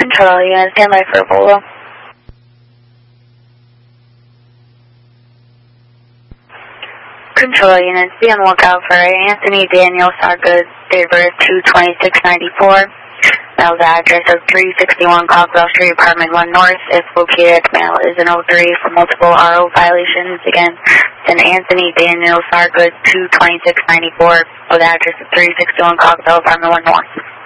Control unit, stand by for Apollo. Control units, be on the lookout for Anthony Daniel Sargood, date of birth 2/26/94. Mail's address of 361 Cockville Street, Apartment 1 North. If located, mail is an 03 for multiple RO violations. Again, it's an Anthony Daniel Sargood, 2/26/94, with address of 361 Cockville, Apartment 1 North.